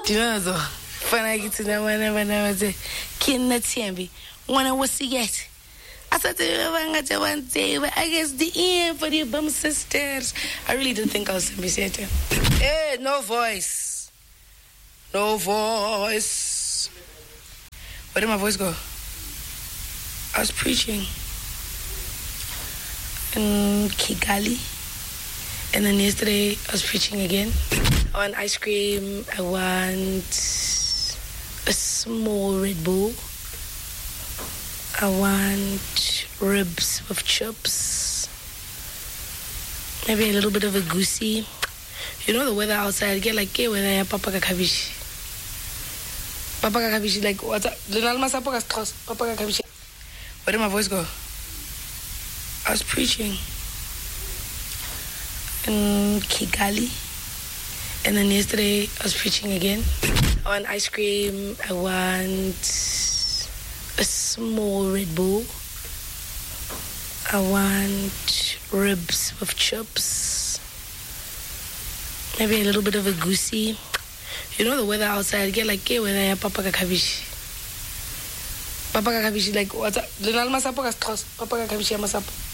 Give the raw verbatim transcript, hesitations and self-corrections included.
Do you know though? When I get to that one, when I was a kid, not Tiambi, when I was yet. I said to you, one day, but I guess the end for the bum sisters. I really didn't think I was going to be saying. Hey, no voice. No voice. Where did my voice go? I was preaching in Kigali. And then yesterday, I was preaching again. I want ice cream. I want a small Red Bull. I want ribs with chips. Maybe a little bit of a goosey. You know the weather outside, get like, hey, weather, papa kakabishi. Papa kakabishi, like, what's up? Papa kakabishi. Where did my voice go? I was preaching in Kigali. And then yesterday, I was preaching again. I want ice cream. I want a small Red Bull. I want ribs with chips. Maybe a little bit of a goosey. You know the weather outside, get like, hey, weather, papa kakabishi. Papa kakabishi, like, what's up? Papa kakabishi,